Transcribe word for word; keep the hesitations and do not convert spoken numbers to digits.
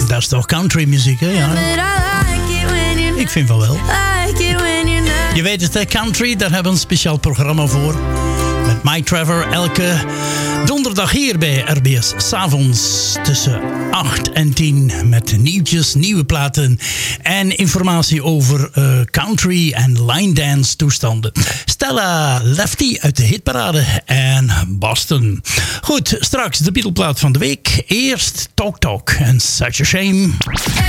Dat is toch country muziek, hè? Ja. Ik vind wel wel. Je weet het, hè? Country, daar hebben we een speciaal programma voor. Met Mike Trevor elke donderdag hier bij R B S. 's Avonds tussen acht en tien met nieuwtjes, nieuwe platen en informatie over uh, country en line dance toestanden. Stella Lefty uit de hitparade en Boston. Goed, straks de Beatle-plaat van de week. Eerst Talk Talk en Such a Shame.